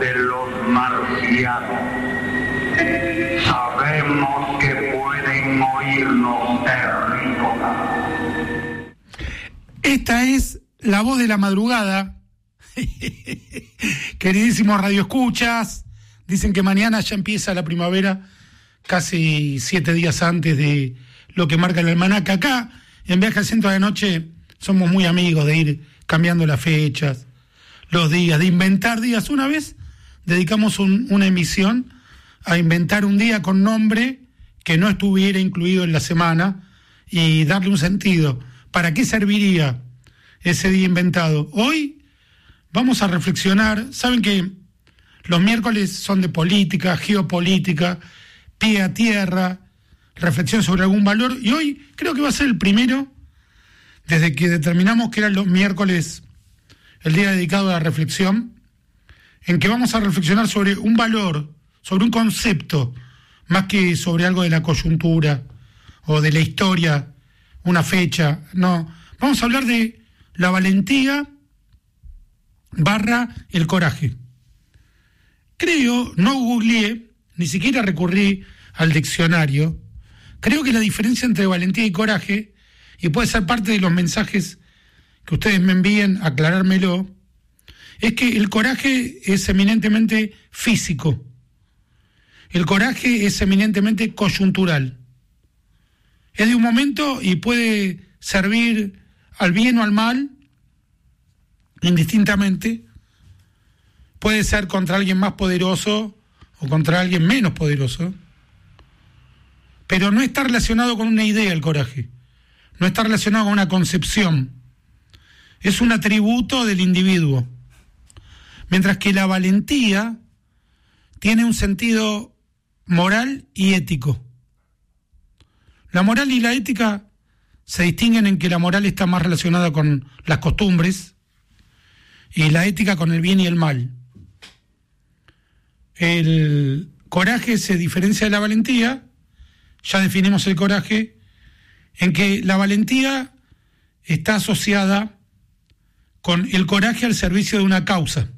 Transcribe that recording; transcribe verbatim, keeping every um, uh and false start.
de los marcianos. Sabemos que pueden oírnos terrícolas. Esta es la voz de la madrugada. Queridísimos radioescuchas, dicen que mañana ya empieza la primavera, casi siete días antes de lo que marca el almanaque. Acá, en Viaje al Centro de la Noche, somos muy amigos de ir cambiando las fechas, los días, de inventar días. Una vez dedicamos un, una emisión a inventar un día con nombre que no estuviera incluido en la semana y darle un sentido. ¿Para qué serviría ese día inventado? Hoy vamos a reflexionar. Saben que los miércoles son de política, geopolítica, pie a tierra, reflexión sobre algún valor, y hoy creo que va a ser el primero, desde que determinamos que eran los miércoles, el día dedicado a la reflexión, en que vamos a reflexionar sobre un valor, sobre un concepto, más que sobre algo de la coyuntura o de la historia, una fecha. No, vamos a hablar de la valentía barra el coraje. Creo, no googleé, ni siquiera recurrí al diccionario. Creo que la diferencia entre valentía y coraje, y puede ser parte de los mensajes que ustedes me envíen, aclarármelo, es que el coraje es eminentemente físico. El coraje es eminentemente coyuntural. Es de un momento y puede servir al bien o al mal, indistintamente. Puede ser contra alguien más poderoso o contra alguien menos poderoso. Pero no está relacionado con una idea el coraje. No está relacionado con una concepción. Es un atributo del individuo. Mientras que la valentía tiene un sentido moral y ético. La moral y la ética se distinguen en que la moral está más relacionada con las costumbres y la ética con el bien y el mal. El coraje se diferencia de la valentía. Ya definimos el coraje, en que la valentía está asociada con el coraje al servicio de una causa.